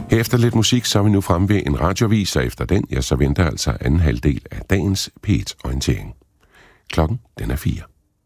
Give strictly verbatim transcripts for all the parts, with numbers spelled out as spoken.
Efter lidt musik, så er vi nu fremme ved en radioavis, og efter den, ja, så venter altså anden halvdel af dagens P et-orientering. Klokken, den er fire.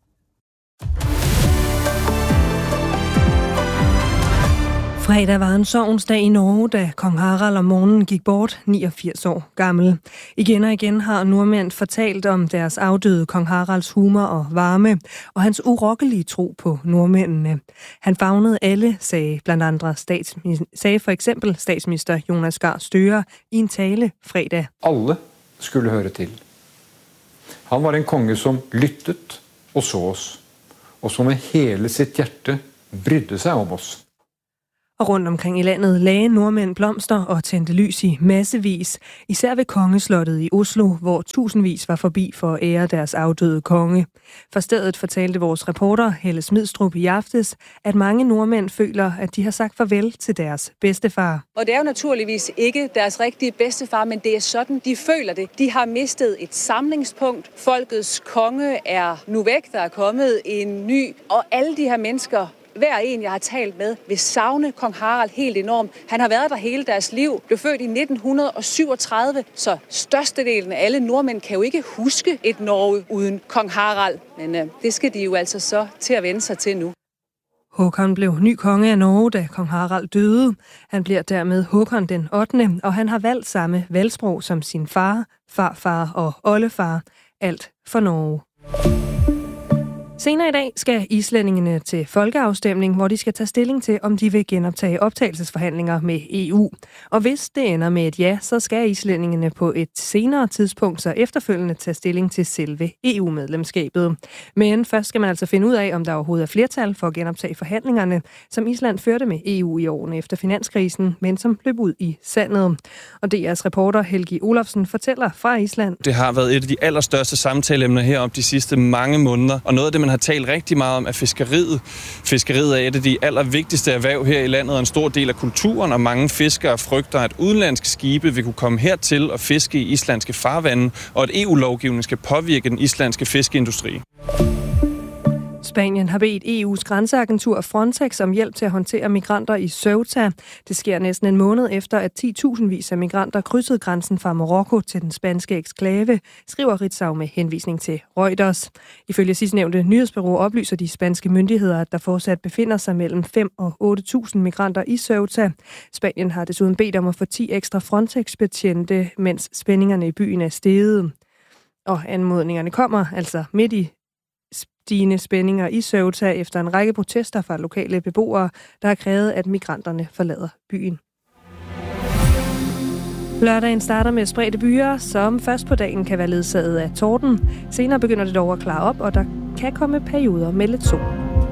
Fredag var en sorgens i Norge, da kong Harald om morgenen gik bort, niogfirs år gammel. Igen og igen har nordmænd fortalt om deres afdøde kong Haralds humor og varme, og hans urokkelige tro på nordmændene. Han favnede alle, sagde blandt andre statsminister, sagde for eksempel statsminister Jonas Gahr Støre i en tale fredag. Alle skulle høre til. Han var en konge, som lyttet og så os, og som med hele sit hjerte brydde sig om os. Og rundt omkring i landet lagde nordmænd blomster og tændte lys i massevis, især ved Kongeslottet i Oslo, hvor tusindvis var forbi for at ære deres afdøde konge. For stedet fortalte vores reporter Helle Smidstrup i aftes, at mange nordmænd føler, at de har sagt farvel til deres bedstefar. Og det er jo naturligvis ikke deres rigtige bedstefar, men det er sådan, de føler det. De har mistet et samlingspunkt. Folkets konge er nu væk, der er kommet en ny, og alle de her mennesker, hver en, jeg har talt med, vil savne kong Harald helt enormt. Han har været der hele deres liv, blev født i nitten syvogtredive, så størstedelen af alle nordmænd kan jo ikke huske et Norge uden kong Harald. Men øh, det skal de jo altså så til at vende sig til nu. Håkon blev ny konge af Norge, da kong Harald døde. Han bliver dermed Håkon den ottende, og han har valgt samme valgsprog som sin far, farfar og oldefar. Alt for Norge. Senere i dag skal islændingene til folkeafstemning, hvor de skal tage stilling til, om de vil genoptage optagelsesforhandlinger med E U. Og hvis det ender med et ja, så skal islændingene på et senere tidspunkt så efterfølgende tage stilling til selve E U-medlemskabet. Men først skal man altså finde ud af, om der overhovedet er flertal for at genoptage forhandlingerne, som Island førte med E U i årene efter finanskrisen, men som løb ud i sandet. Og D R's reporter Helgi Olafsen fortæller fra Island. Det har været et af de allerstørste samtaleemner heroppe de sidste mange måneder, og noget af det, man har talt rigtig meget om, er fiskeriet. Fiskeriet er et af de allervigtigste erhverv her i landet, og en stor del af kulturen, og mange fiskere frygter, at udenlandske skibe vil kunne komme hertil og fiske i islandske farvande, og at E U-lovgivningen skal påvirke den islandske fiskeindustri. Spanien har bedt E U's grænseagentur Frontex om hjælp til at håndtere migranter i Ceuta. Det sker næsten en måned efter, at ti tusindvis af migranter krydsede grænsen fra Marokko til den spanske eksklave, skriver Ritzau med henvisning til Reuters. Ifølge sidstnævnte nyhedsbureau oplyser de spanske myndigheder, at der fortsat befinder sig mellem fem og otte tusind migranter i Ceuta. Spanien har desuden bedt om at få ti ekstra Frontex-betjente, mens spændingerne i byen er steget. Og anmodningerne kommer altså midt i stigende spændinger i Ceuta efter en række protester fra lokale beboere, der har krævet, at migranterne forlader byen. Lørdagen starter med spredte byer, som først på dagen kan være ledsaget af torden. Senere begynder det dog at klare op, og der kan komme perioder med lidt sol.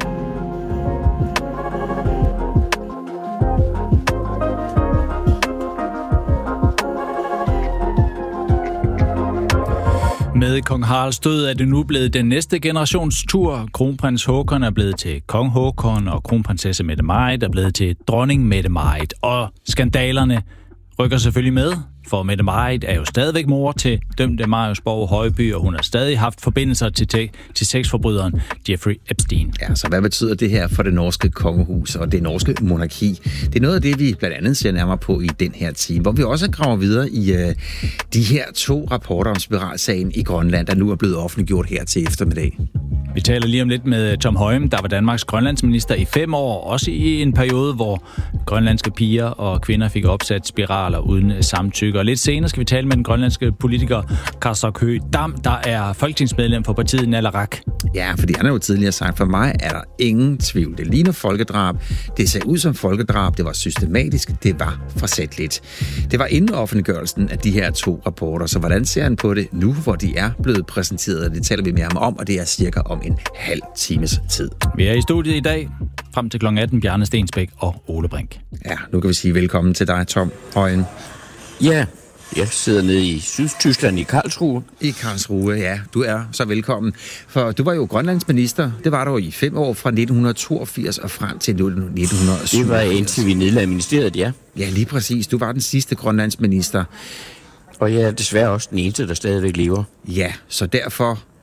Med kong Haralds død er det nu blevet den næste generations tur. Kronprins Håkon er blevet til kong Håkon, og kronprinsesse Mette-Marit er blevet til dronning Mette-Marit. Og skandalerne rykker selvfølgelig med, for Mette-Marit er jo stadigvæk mor til dømte Marius Borg Højby, og hun har stadig haft forbindelser til, te- til sexforbryderen Jeffrey Epstein. Ja, så hvad betyder det her for det norske kongehus og det norske monarki? Det er noget af det, vi blandt andet ser nærmere på i den her time, hvor vi også graver videre i uh, de her to rapporter om spiralsagen i Grønland, der nu er blevet offentliggjort her til eftermiddag. Vi taler lige om lidt med Tom Højem, der var Danmarks grønlandsminister i fem år, også i en periode, hvor grønlandske piger og kvinder fik opsat spiraler uden samtykke. Og lidt senere skal vi tale med den grønlandske politiker Karsok Høgh Dam, der er folketingsmedlem for partiet Nalarak. Ja, fordi han har jo tidligere sagt, for mig er der ingen tvivl. Det ligner folkedrab. Det ser ud som folkedrab. Det var systematisk. Det var forsætligt. Det var inden offentliggørelsen af de her to rapporter. Så hvordan ser han på det nu, hvor de er blevet præsenteret? Det taler vi med ham om, og det er cirka om en halv times tid. Vi er i studiet i dag, frem til klokken atten, Bjarne Stensbæk og Ole Brink. Ja, nu kan vi sige velkommen til dig, Tom Højen. Ja, jeg sidder nede i Sydtyskland i Karlsruhe. I Karlsruhe, ja. Du er så velkommen. For du var jo grønlandsminister. Det var du i fem år, fra nitten toogfirs og frem til nitten syvogfirs. Det var indtil vi nedlagde ministeriet, ja. Ja, lige præcis. Du var den sidste grønlandsminister. Og jeg er desværre også den eneste, der stadigvæk lever. Ja, så derfor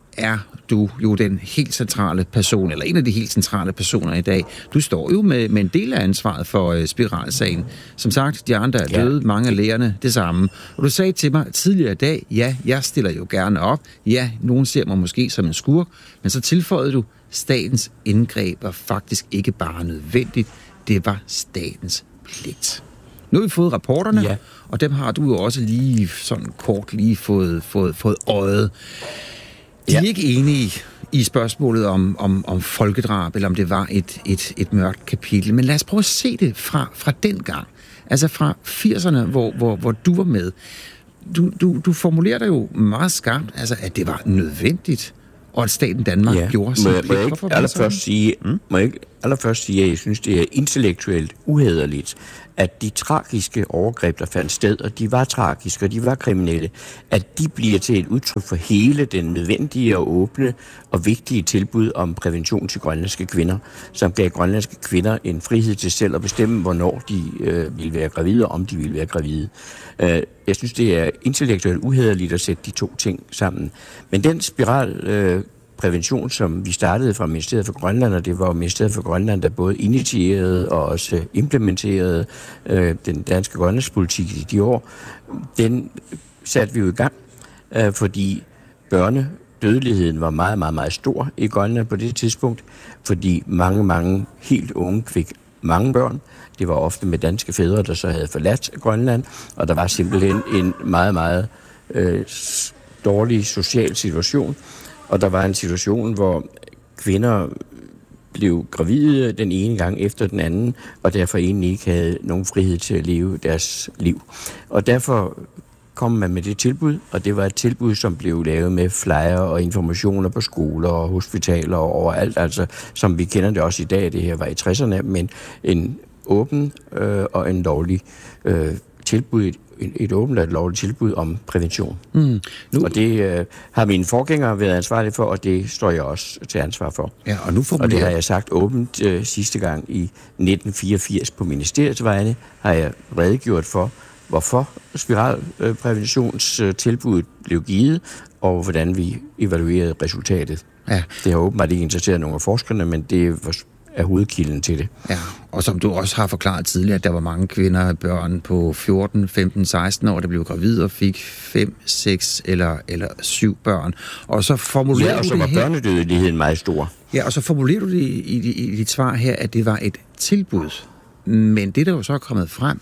er du jo den helt centrale person, eller en af de helt centrale personer i dag. Du står jo med, med en del af ansvaret for øh, spiralsagen. Som sagt, de andre er døde, ja. Mange af lægerne det samme. Og du sagde til mig tidligere i dag, ja, jeg stiller jo gerne op. Ja, nogen ser mig måske som en skurk, men så tilføjede du, statens indgreb var faktisk ikke bare nødvendigt, det var statens pligt. Nu har vi fået rapporterne, ja. Og dem har du jo også lige sådan kort lige fået, fået, fået øjet. De er ja. ikke enige i spørgsmålet om, om, om folkedrab, eller om det var et, et, et mørkt kapitel. Men lad os prøve at se det fra, fra den gang. Altså fra firserne, hvor, hvor, hvor du var med. Du, du, du formulerer dig jo meget skarpt, altså, at det var nødvendigt, og at staten Danmark ja. gjorde sin pligt. Må jeg ikke allerførst sige, mm? må jeg ikke allerførst sige, at jeg synes, det er intellektuelt uhæderligt, at de tragiske overgreb, der fandt sted, og de var tragiske, og de var kriminelle, at de bliver til et udtryk for hele den nødvendige og åbne og vigtige tilbud om prævention til grønlandske kvinder, som gav grønlandske kvinder en frihed til selv at bestemme, hvornår de øh, ville være gravide, og om de ville være gravide. Øh, jeg synes, det er intellektuelt uhæderligt at sætte de to ting sammen. Men den spiral... Øh, prævention, som vi startede fra Ministeriet for Grønland, og det var Ministeriet for Grønland, der både initierede og også implementerede øh, den danske grønlandspolitik i de år, den satte vi jo i gang, øh, fordi børnedødeligheden var meget, meget, meget stor i Grønland på det tidspunkt, fordi mange, mange helt unge fik mange børn. Det var ofte med danske fædre, der så havde forladt Grønland, og der var simpelthen en meget, meget øh, dårlig social situation. Og der var en situation, hvor kvinder blev gravide den ene gang efter den anden, og derfor egentlig ikke havde nogen frihed til at leve deres liv. Og derfor kom man med det tilbud, og det var et tilbud, som blev lavet med flyer og informationer på skoler og hospitaler og overalt, altså som vi kender det også i dag. Det her var i tresserne, men en åben øh, og en lovlig øh, tilbud, et, et åbent og et lovligt tilbud om prævention. Mm. Nu... Og det øh, har mine forgængere været ansvarlige for, og det står jeg også til ansvar for. Ja, og, nu formulerer... og det har jeg sagt åbent øh, sidste gang i nitten fireogfirs på ministeriets vegne, har jeg redegjort for, hvorfor spiralpræventionstilbuddet blev givet, og hvordan vi evaluerede resultatet. Ja. Det har åbenbart ikke interesseret nogle af forskerne, men det er hovedkilden til det. Ja, og som du også har forklaret tidligere, at der var mange kvinder og børn på fjorten, femten, seksten år, der blev gravide og fik fem, seks eller, eller syv børn. Og så formulerer ja, og så du det var her... børnedødeligheden meget stor. Ja, og så formulerer du det i, i, i dit svar her, at det var et tilbud. Men det, der jo så er kommet frem,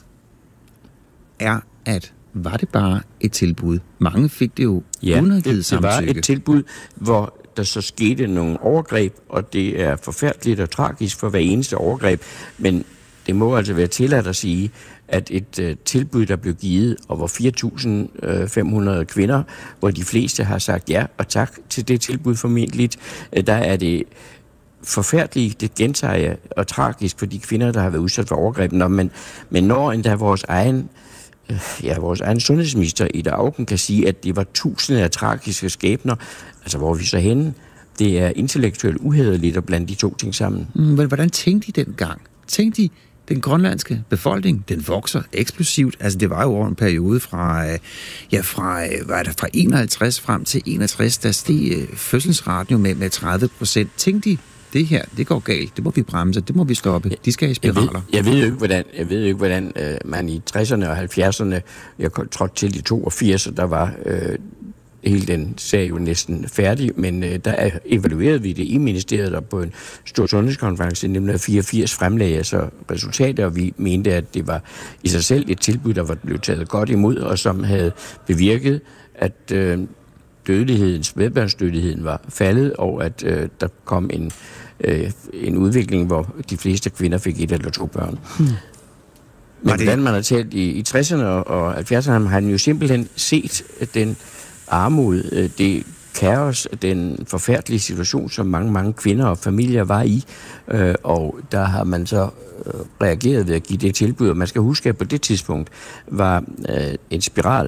er, at var det bare et tilbud? Mange fik det jo ja, uden at give samtykke. Det var et tilbud, hvor der så skete nogle overgreb, og det er forfærdeligt og tragisk for hver eneste overgreb, men det må altså være tilladt at sige, at et uh, tilbud, der blev givet, og hvor fire tusind fem hundrede kvinder, hvor de fleste har sagt ja og tak til det tilbud formentlig, uh, der er det forfærdeligt, det gentager jeg, og tragisk for de kvinder, der har været udsat for overgreb. Nå, men, men når endda vores egen Ja, vores egen sundhedsminister Ida Auken kan sige, at det var tusinde af tragiske skæbner. Altså, hvor er vi så henne? Det er intellektuelt uhæderligt at blande de to ting sammen. Mm, men hvordan tænkte de dengang? Tænkte de, den grønlandske befolkning, den vokser eksplosivt. Altså, det var jo over en periode fra, ja, fra, hvad er det, fra enoghalvtreds frem til enogtres, der steg fødselsraten jo med, med tredive procent. Tænkte de, det her, det går galt, det må vi bremse, det må vi stoppe, de skal i spiraler. Jeg ved, jeg ved jo ikke, hvordan, jeg ved jo ikke, hvordan øh, man i tresserne og halvfjerdserne, jeg trådte til i toogfirs, der var øh, hele den sag jo næsten færdig, men øh, der evaluerede vi det i ministeriet, og på en stor sundhedskonference i nitten fireogfirs fremlagde jeg så resultater, og vi mente, at det var i sig selv et tilbud, der var blevet taget godt imod, og som havde bevirket, at øh, dødeligheden, spædbørnsdødeligheden var faldet, og at øh, der kom en, øh, en udvikling, hvor de fleste kvinder fik et eller to børn. Hmm. Men det... hvordan man har talt i, i tresserne og halvfjerdserne, har han jo simpelthen set den armod, det kaos, den forfærdelige situation, som mange, mange kvinder og familier var i, øh, og der har man så øh, reageret ved at give det tilbud, og man skal huske, at på det tidspunkt var øh, en spiral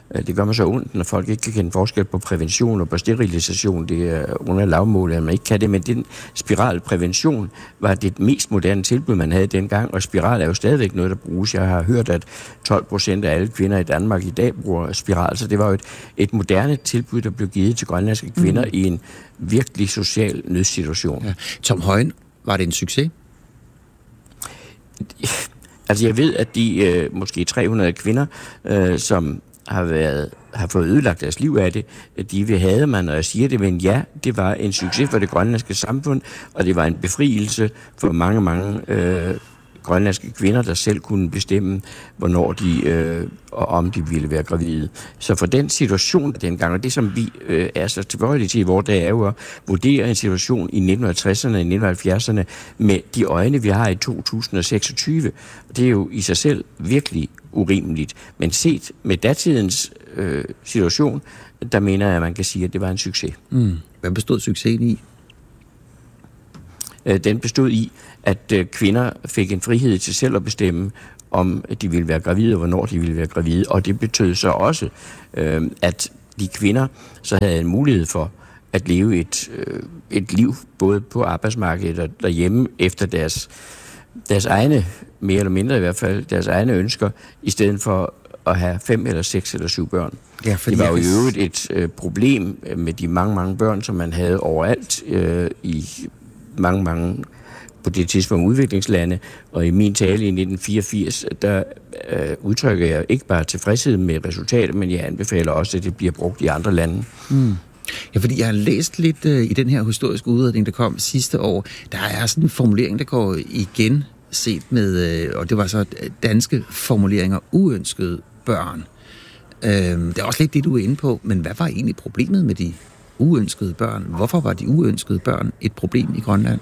Det gør mig så ondt, når folk ikke kan kende forskel på prævention og på sterilisation. Det er under lavmålet, at man ikke kan det, men den spiralprævention var det mest moderne tilbud, man havde dengang, og spiral er jo stadigvæk noget, der bruges. Jeg har hørt, at tolv procent af alle kvinder i Danmark i dag bruger spiral, så det var jo et, et moderne tilbud, der blev givet til grønlandske kvinder mm. i en virkelig social nødsituation. Ja. Tom Højen, var det en succes? Altså jeg ved, at de øh, måske tre hundrede kvinder, øh, som har været har fået ødelagt deres liv af det, de vil have man, og jeg siger det, men ja, det var en succes for det grønlandske samfund, og det var en befrielse for mange, mange øh, grønlandske kvinder, der selv kunne bestemme, hvornår de øh, og om de ville være gravide. Så for den situation dengang, og det som vi øh, er så tilbøjelige til i vores dag, er jo at vurdere en situation i nitten tresserne og nitten halvfjerdserne med de øjne, vi har i to tusind seksogtyve. Det er jo i sig selv virkelig urimeligt. Men set med datidens øh, situation, der mener jeg, at man kan sige, at det var en succes. Mm. Hvad bestod succesen i? Øh, den bestod i, at øh, kvinder fik en frihed til selv at bestemme, om de ville være gravide, og hvornår de ville være gravide. Og det betød så også, øh, at de kvinder så havde en mulighed for at leve et, øh, et liv, både på arbejdsmarkedet og derhjemme, efter deres, deres egne, mere eller mindre i hvert fald, deres egne ønsker, i stedet for at have fem eller seks eller syv børn. Ja, det var jo i øvrigt et øh, problem med de mange, mange børn, som man havde overalt øh, i mange, mange på det tidspunkt udviklingslande, og i min tale i nitten fireogfirs, der øh, udtrykker jeg ikke bare tilfredshed med resultatet, men jeg anbefaler også, at det bliver brugt i andre lande. Mm. Ja, fordi jeg har læst lidt øh, i den her historiske udredning, der kom sidste år. Der er sådan en formulering, der går igen set med, øh, og det var så danske formuleringer, uønskede børn. Øh, det er også lidt det, du er inde på, men hvad var egentlig problemet med de uønskede børn? Hvorfor var de uønskede børn et problem i Grønland?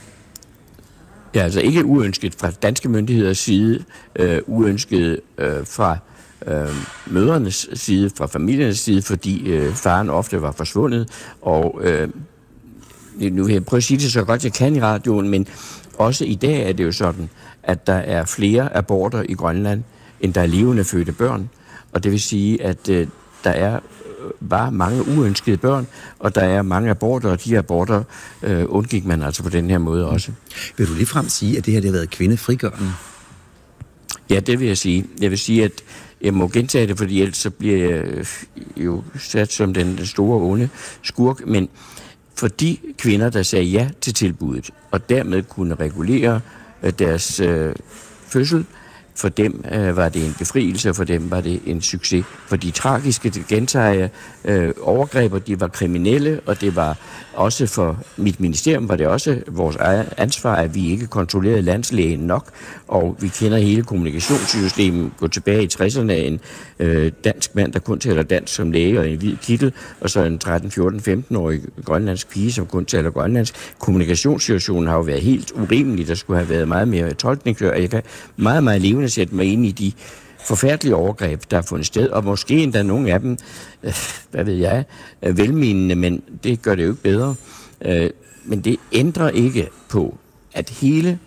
Ja, altså ikke uønsket fra danske myndigheders side, øh, uønsket øh, fra øh, mødrenes side, fra familiernes side, fordi øh, faren ofte var forsvundet, og øh, nu vil jeg prøve at sige det så godt jeg kan i radioen, men også i dag er det jo sådan, at der er flere aborter i Grønland, end der er levende fødte børn, og det vil sige, at øh, der er var mange uønskede børn, og der er mange aborter, og de aborter øh, undgik man altså på den her måde også. Vil du ligefrem sige, at det her det har været kvindefrigørende? Ja, det vil jeg sige. Jeg vil sige, at jeg må gentage det, fordi ellers så bliver jeg jo sat som den, den store onde skurk, men for de kvinder, der sagde ja til tilbuddet, og dermed kunne regulere øh, deres øh, fødsel, for dem øh, var det en befrielse, og for dem var det en succes. For de tragiske, det gentager jeg, øh, overgreber, de var kriminelle, og det var også for mit ministerium, var det også vores ansvar, at vi ikke kontrollerede landslægen nok, og vi kender hele kommunikationssystemet, gå tilbage i tresserne, en øh, dansk mand, der kun taler dansk som læge, og en hvid kittel, og så en tretten, fjorten, femten-årig grønlandsk pige, som kun taler grønlandsk. Kommunikationssituationen har jo været helt urimelig, der skulle have været meget mere tolkning, og jeg kan meget, meget levende sætte mig ind i de forfærdelige overgreb, der har fundet sted, og måske endda nogle af dem, øh, hvad ved jeg, er velmenende, men det gør det jo ikke bedre. Øh, men det ændrer ikke på, at hele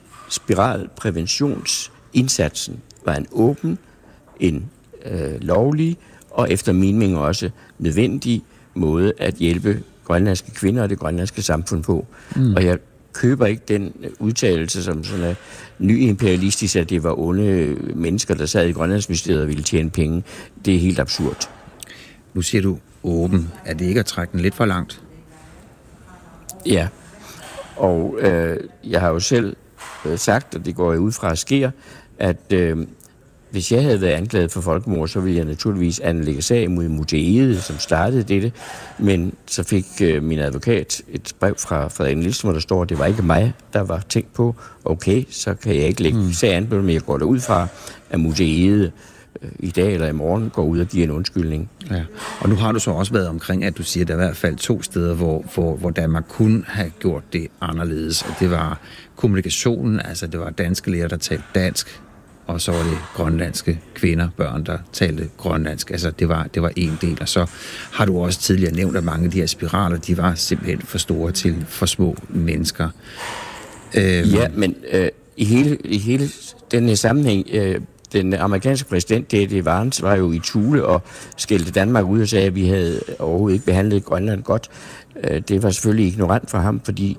spiralpræventionsindsatsen var en åben, en øh, lovlig, og efter min mening også nødvendig måde at hjælpe grønlandske kvinder og det grønlandske samfund på. Mm. Og jeg køber ikke den udtalelse som sådan en ny imperialistisk, at det var onde mennesker, der sad i Grønlandsministeriet og ville tjene penge. Det er helt absurd. Nu siger du åben. Er det ikke at trække den lidt for langt? Ja. Og øh, jeg har jo selv øh, sagt, og det går jeg ud fra at sker, at øh, hvis jeg havde været anklaget for folkemord, så ville jeg naturligvis anlægge sag mod Mujahede, som startede dette. Men så fik øh, min advokat et brev fra Frederik Nielsen, hvor der står, at det var ikke mig, der var tænkt på. Okay, så kan jeg ikke lægge mm. sag an, men jeg går derud fra, at Mujahede øh, i dag eller i morgen går ud og giver en undskyldning. Ja. Og nu har du så også været omkring, at du siger, at der er i hvert fald to steder, hvor, hvor, hvor Danmark kunne have gjort det anderledes. Og det var kommunikationen, altså det var danske læger, der talte dansk, og så var det grønlandske kvinder, børn, der talte grønlandsk. Altså, det var, det var en del. Og så har du også tidligere nævnt, at mange af de her spiraler, de var simpelthen for store til for små mennesker. Øhm. Ja, men øh, i, hele, i hele den her sammenhæng, øh, den amerikanske præsident, J D Vance, var jo i Thule og skældte Danmark ud og sagde, at vi havde overhovedet ikke behandlet Grønland godt. Det var selvfølgelig ignorant for ham, fordi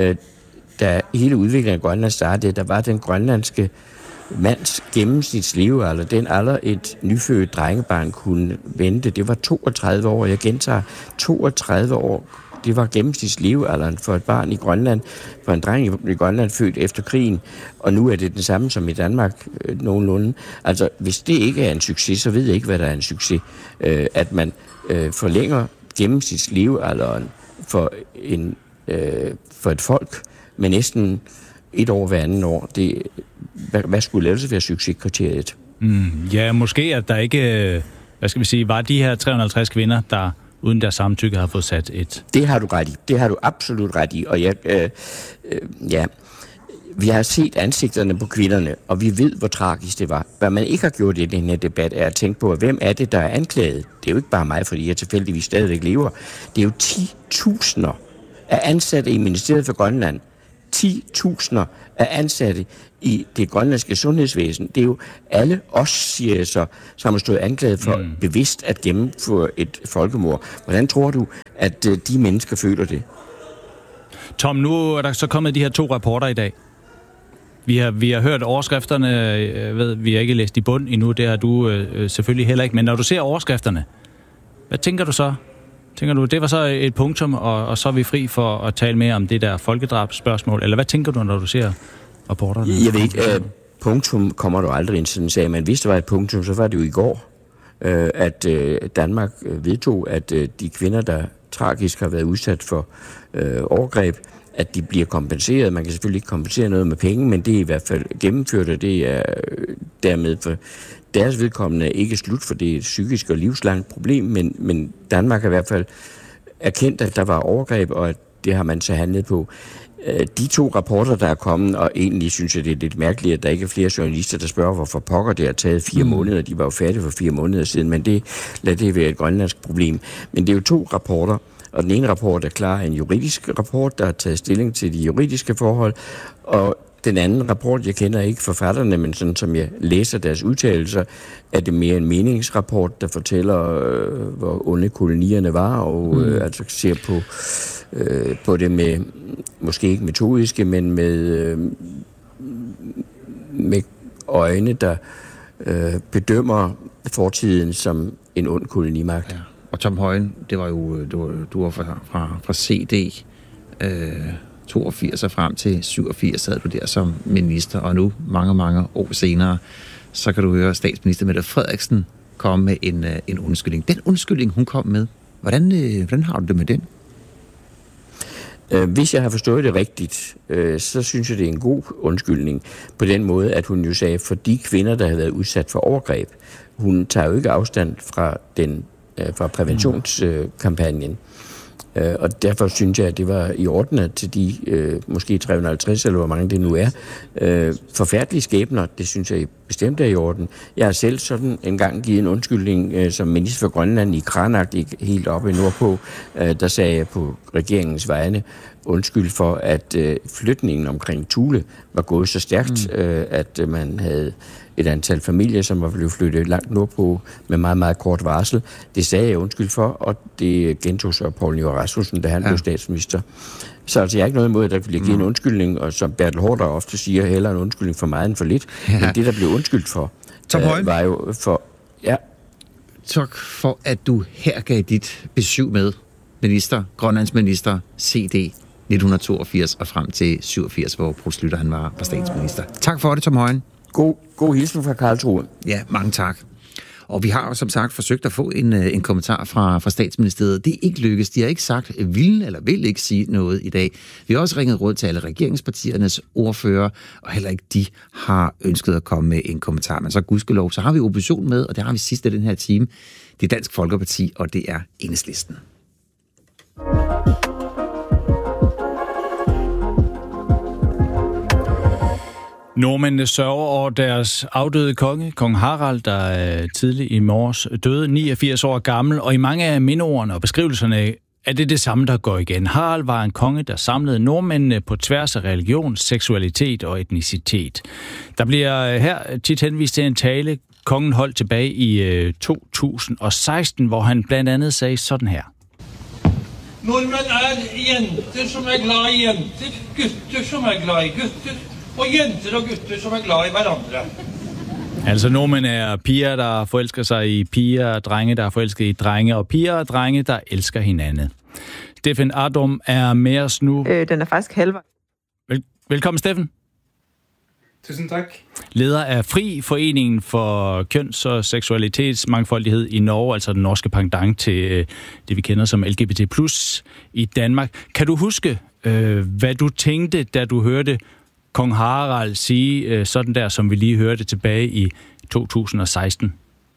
da hele udviklingen af Grønland startede, der var den grønlandske mands gennemsnitslevealder, den alder et nyfødt drengebarn kunne vente, det var toogtredive år. Jeg gentager, toogtredive år. Det var gennemsnitslevealderen for et barn i Grønland, for en dreng i Grønland født efter krigen, og nu er det den samme som i Danmark øh, nogenlunde. Altså, hvis det ikke er en succes, så ved jeg ikke, hvad der er en succes. Øh, at man øh, forlænger gennemsnitslevealderen for, en, øh, for et folk med næsten et år hver anden år, det, hvad, hvad skulle ellers være succeskriteriet? Mm, ja, måske at der ikke, hvad skal vi sige, var de her tre hundrede og halvtreds kvinder, der uden deres samtykke har fået sat et... Det har du ret i. Det har du absolut ret i. Og jeg, øh, øh, ja, vi har set ansigterne på kvinderne, og vi ved, hvor tragisk det var. Hvad man ikke har gjort i den her debat, er at tænke på, hvem er det, der er anklaget? Det er jo ikke bare mig, fordi jeg tilfældigvis stadigvæk lever. Det er jo ti tusinder af ansatte i Ministeriet for Grønland. ti tusinder af ansatte i det grønlandske sundhedsvæsen. Det er jo alle os, siger jeg så, som har stået anklaget for mm. bevidst at gennemføre et folkemord. Hvordan tror du, at de mennesker føler det? Tom, nu er der så kommet de her to rapporter i dag. Vi har, vi har hørt overskrifterne, jeg ved, vi har ikke læst i bund endnu, det har du øh, selvfølgelig heller ikke, men når du ser overskrifterne, hvad tænker du så? Tænker du, det var så et punktum, og, og så er vi fri for at tale mere om det der folkedrabsspørgsmål, eller hvad tænker du, når du ser rapporterne? Jeg ved ikke, uh, punktum kommer du aldrig ind sådan en sag, men hvis det var et punktum, så var det jo i går, uh, at uh, Danmark vedtog, at uh, de kvinder, der tragisk har været udsat for uh, overgreb, at de bliver kompenseret. Man kan selvfølgelig ikke kompensere noget med penge, men det er i hvert fald gennemført, og det er dermed for deres vedkommende ikke slut, for det er et psykisk og livslangt problem, men, men Danmark har i hvert fald erkendt, at der var overgreb, og at det har man så handlet på. De to rapporter, der er kommet, og egentlig synes jeg, det er lidt mærkeligt, at der ikke er flere journalister, der spørger, hvorfor pokker det har taget fire mm. måneder. De var jo færdige for fire måneder siden, men det lad det være et grønlandsk problem. Men det er jo to rapporter, og den ene rapport er klar en juridisk rapport, der har taget stilling til de juridiske forhold, og den anden rapport, jeg kender ikke forfatterne, men sådan som jeg læser deres udtalelser, er det mere en meningsrapport, der fortæller, øh, hvor onde kolonierne var, og mm. øh, altså ser på, øh, på det med, måske ikke metodiske, men med, øh, med øjne, der øh, bedømmer fortiden som en ond kolonimagt. Ja. Og Tom Højen, det var jo, du var, du var fra, fra, fra C D, øh, toogfirs og frem til syvogfirs sad du der som minister, og nu, mange, mange år senere, så kan du høre statsminister Mette Frederiksen komme med en, en undskyldning. Den undskyldning, hun kom med, hvordan, hvordan har du det med den? Hvis jeg har forstået det rigtigt, så synes jeg, det er en god undskyldning på den måde, at hun jo sagde, for de kvinder, der har været udsat for overgreb, hun tager jo ikke afstand fra, den, fra præventionskampagnen. Uh, og derfor synes jeg, at det var i orden til de uh, måske tre hundrede og halvtreds, eller hvor mange det nu er, uh, forfærdelige skæbner. Det synes jeg bestemt er i orden. Jeg har selv sådan engang givet en undskyldning uh, som minister for Grønland i Kranak, helt oppe i nordpå. Uh, der sagde jeg på regeringens vegne undskyld for, at uh, flytningen omkring Thule var gået så stærkt, mm. uh, at uh, man havde et antal familier, som var blevet flyttet langt nordpå med meget, meget kort varsel. Det sagde jeg undskyld for, og det gentog så Poul Nyrup Rasmussen, da han ja. blev statsminister. Så altså, jeg er ikke noget imod, at der bliver givet mm. en undskyldning, og som Bertel Haarder ofte siger, hellere en undskyldning for meget end for lidt. Ja. Men det, der blev undskyldt for, øh, var jo for... Ja. Tak for, at du her gav dit besøg med minister, Grønlands minister, C D, nitten toogfirs og frem til syvogfirs, hvor Poul Schlüter han var, var statsminister. Tak for det, Tom Højen. God, god hilsen fra Karlsruhe. Ja, mange tak. Og vi har som sagt forsøgt at få en, en kommentar fra, fra statsministeriet. Det er ikke lykkedes. De har ikke sagt, vil eller vil ikke sige noget i dag. Vi har også ringet råd til alle regeringspartiernes ordfører, og heller ikke de har ønsket at komme med en kommentar. Men så gudskelov, så har vi opposition med, og det har vi sidst i den her time. Det er Dansk Folkeparti, og det er Enhedslisten. Nordmændene sørger over deres afdøde konge, kong Harald, der tidlig i morges døde, niogfirs år gammel, og i mange af mindeordene og beskrivelserne er det det samme, der går igen. Harald var en konge, der samlede nordmændene på tværs af religion, seksualitet og etnicitet. Der bliver her tit henvist til en tale, kongen holdt tilbage i øh, to tusind og seksten, hvor han blandt andet sagde sådan her. Nordmænd er jenter, som er glade i jenter, gutter, som er glade i gutter, og jenter og gutter, som er glade i hverandre. Altså nordmænd er piger, der forelsker sig i piger, drenge, der er forelsket i drenge, og piger og drenge, der elsker hinanden. Steffen Ardum er med os nu. Øh, den er faktisk halvvejs. Vel- velkommen, Steffen. Tusind tak. Leder af Fri, Foreningen for Køns- og Seksualitetsmangfoldighed i Norge, altså den norske pendant til det, vi kender som L G B T plus i Danmark. Kan du huske, øh, hvad du tænkte, da du hørte kong Harald sige øh, sådan der, som vi lige hørte tilbage i to tusind og seksten?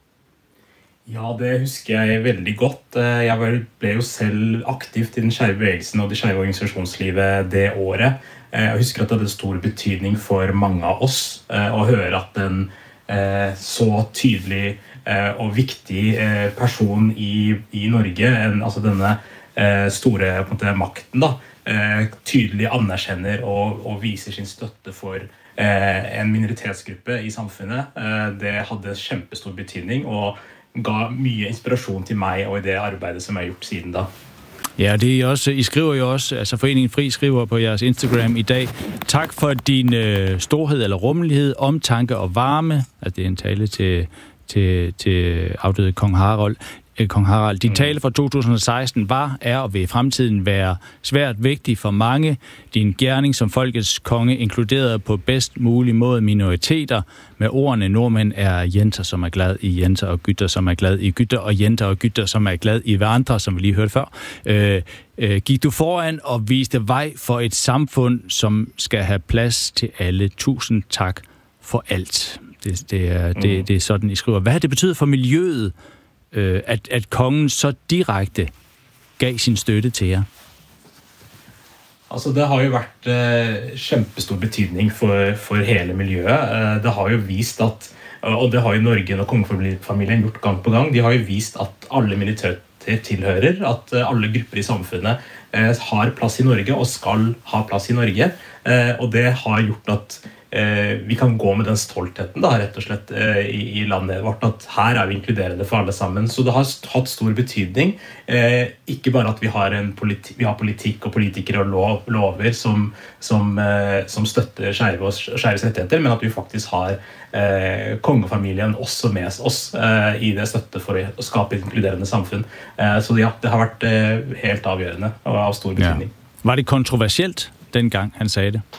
Ja, det husker jeg veldig godt. Jeg blev jo selv aktiv i den skeive bevægelsen og det skeive organisasjonslivet det året. Jeg husker at det hadde stor betydning for mange av oss å høre at en så tydelig og viktig person i, i Norge, en, altså denne store på en måte, makten, da, tydelig anerkjenner og, og viser sin støtte for en minoritetsgruppe i samfunnet. Det hadde kjempestor betydning og ga mye inspirasjon til mig og i det arbejde, som jeg har gjort siden da. Ja, det er også, I skriver jo også, altså Foreningen Fri skriver på jeres Instagram i dag, tak for din øh, storhed eller rummelighed, omtanke og varme, altså det er en tale til, til, til afdøde kong Harald. Øh, kong Harald. Din tale fra to tusind og seksten var, er og vil i fremtiden være svært vigtig for mange. Din gerning som folkets konge inkluderede på bedst mulig måde minoriteter. Med ordene nordmænd er jenter, som er glad i jenter, og gytter, som er glad i gytter, og jenter og gytter, som er glad i hverandre, som vi lige hørte før. Øh, øh, gik du foran og viste vej for et samfund, som skal have plads til alle. Tusind tak for alt. Det, det, er, det, det er sådan, I skriver. Hvad har det betydet for miljøet, At, at kongen så direkte gav sin støtte til jer? Altså, det har jo vært eh, kjempestor betydning for, for hele miljøet. Eh, det har jo vist at, og det har jo Norge og kongefamilien gjort gang på gang, de har jo vist at alle minoriteter tilhører, at alle grupper i samfunnet eh, har plass i Norge og skal ha plass i Norge. Eh, og det har gjort at Eh, vi kan gå med den stoltheten da, rett og slett eh, i, i landet vårt, at her er vi inkluderende for alle sammen. Så det har hatt stor betydning, eh, ikke bare at vi har, en politi- vi har politikk og politikere og lov, lover som, som, eh, som støtter skeive og skeives rettigheter, men at vi faktisk har eh, kongefamilien også med oss eh, i det støtte for å skape et inkluderende samfunn. Eh, så ja, det har vært eh, helt avgjørende og av stor betydning. Ja. Var det kontroversielt dengang han sagde det?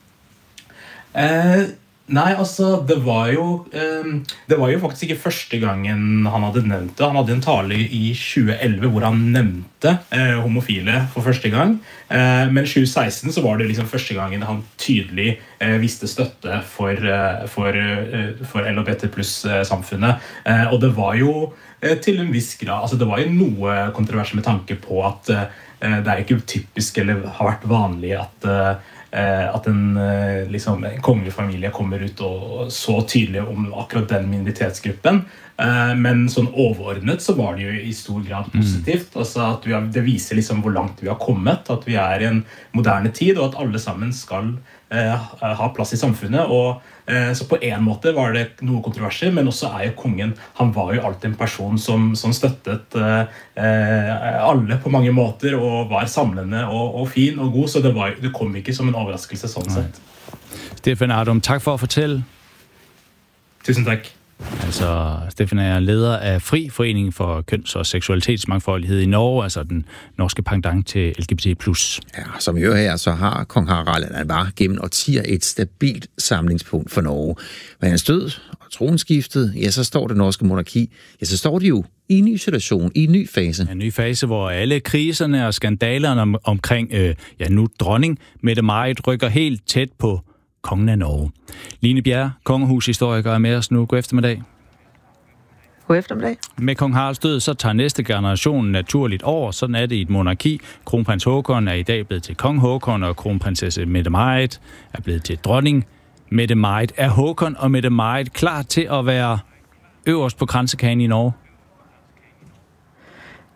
Eh, nei, altså, det var jo eh, det var jo faktisk ikke første gangen han hadde nevnt det. Han hadde en tale i tjue elleve hvor han nevnte eh, homofile for første gang. Eh, men i tjue seksten så var det liksom første gangen han tydelig eh, viste støtte for, eh, for, eh, for L G B T pluss eh, samfunnet. Eh, og det var jo eh, til en viss grad, altså det var jo noe kontrovers med tanke på at eh, det er ikke typisk eller har vært vanlig at eh, at en, liksom, en kongelig familie kommer ut og så tydelig om akkurat den minoritetsgruppen. Men sånn overordnet så var det jo i stor grad positivt. Altså at vi har, det viser liksom hvor langt vi har kommet, at vi er i en moderne tid, og at alle sammen skal eh, ha plass i samfunnet. Og, eh, så på en måte var det noe kontroverser, men også er jo kongen, han var jo alltid en person som, som støttet eh, alle på mange måter, og var samlende og, og fin og god, så det, var, det kom ikke som en overraskelse sånn sett. Steffen Ardum, tak for at fortælle. Tusind tak. Altså, Steffen er leder af Fri, Foreningen for Køns- og Seksualitetsmangfoldighed i Norge, altså den norske pendant til L G B T plus. Ja, som I hører her, så har kong Harald, han var gennem årtier et stabilt samlingspunkt for Norge. Men hans død og tronskiftet, ja, så står det norske monarki, ja, så står det jo i en ny situation, i en ny fase. En ny fase, hvor alle kriserne og skandalerne om, omkring, øh, ja, nu dronning Mette-Marit rykker helt tæt på kongen af Norge. Line Bjerre, kongehushistoriker, er med os nu. God eftermiddag. God eftermiddag. Med kong Haralds død, så tager næste generation naturligt over. Sådan er det i et monarki. Kronprins Håkon er i dag blevet til kong Håkon, og kronprinsesse Mette-Marit er blevet til dronning Mette-Marit. Er Håkon og Mette-Marit klar til at være øverst på kransekagen i Norge?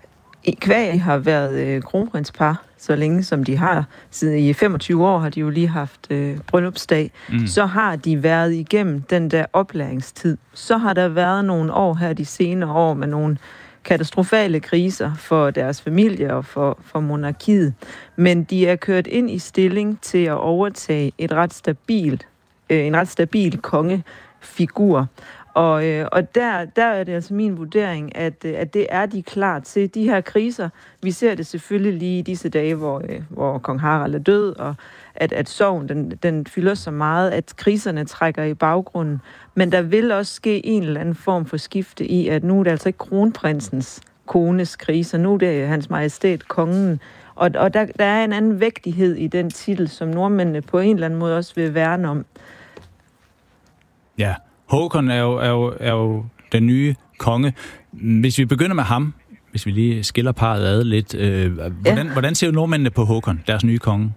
Kvæg har været øh, kronprinspar så længe som de har. Siden i femogtyve år har de jo lige haft øh, bryllupsdag. Mm. Så har de været igennem den der oplæringstid. Så har der været nogle år her de senere år med nogle katastrofale kriser for deres familie og for, for monarkiet. Men de er kørt ind i stilling til at overtage et ret stabilt, øh, en ret stabil kongefigur. Og, øh, og der, der er det altså min vurdering, at, at det er de klar til. De her kriser, vi ser det selvfølgelig lige i disse dage, hvor, øh, hvor kong Harald er død, og at, at sorgen den, den fylder så meget, at kriserne trækker i baggrunden. Men der vil også ske en eller anden form for skifte i, at nu er det altså ikke kronprinsens kones kriser, nu er det hans majestæt kongen. Og, og der, der er en anden vægtighed i den titel, som nordmændene på en eller anden måde også vil værne om. Ja, Håkon er jo, er, jo, er jo den nye konge. Hvis vi begynder med ham, hvis vi lige skiller parret ad lidt, øh, hvordan, ja. hvordan ser jo nordmændene på Håkon, deres nye konge?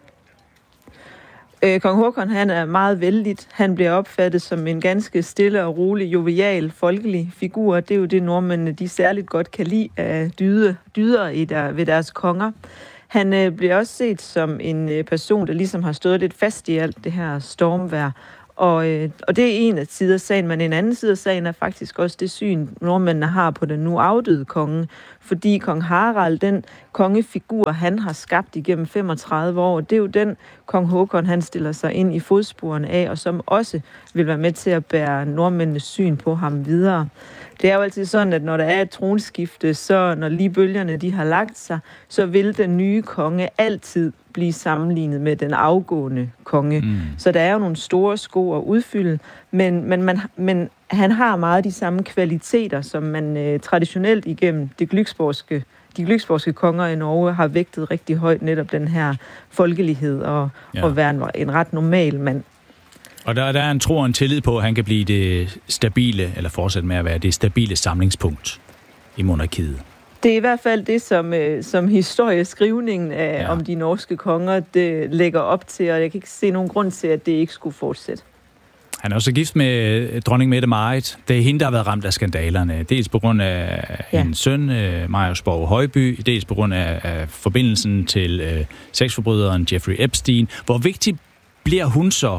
Øh, Kong Håkon, han er meget vældigt. Han bliver opfattet som en ganske stille og rolig, jovial, folkelig figur. Det er jo det, nordmændene de særligt godt kan lide af dyde, dyder i der, ved deres konger. Han øh, bliver også set som en øh, person, der ligesom har stået lidt fast i alt det her stormvejr. Og, øh, og det er en af sider af sagen, men en anden side af sagen er faktisk også det syn, nordmændene har på den nu afdøde konge. Fordi kong Harald, den kongefigur, han har skabt igennem femogtredive år, det er jo den kong Håkon, han stiller sig ind i fodsporene af, og som også vil være med til at bære nordmændenes syn på ham videre. Det er jo altid sådan, at når der er et tronskifte, så når lige bølgerne de har lagt sig, så vil den nye konge altid blive sammenlignet med den afgående konge. Mm. Så der er jo nogle store sko at udfylde, men, men, man, men han har meget de samme kvaliteter, som man øh, traditionelt igennem det glücksborgske, de glücksborgske konger i Norge har vægtet rigtig højt, netop den her folkelighed og, ja. og være en, en ret normal mand. Og der, der er en tro og en tillid på, at han kan blive det stabile, eller fortsætte med at være det stabile samlingspunkt i monarkiet. Det er i hvert fald det, som, som historieskrivningen af, ja. om de norske konger det lægger op til, og jeg kan ikke se nogen grund til, at det ikke skulle fortsætte. Han er også gift med dronning Mette-Marit. Det er hende, der har været ramt af skandalerne. Dels på grund af ja. hendes søn, Marius Borg Højby, dels på grund af, af forbindelsen til øh, sexforbryderen Jeffrey Epstein. Hvor vigtig bliver hun så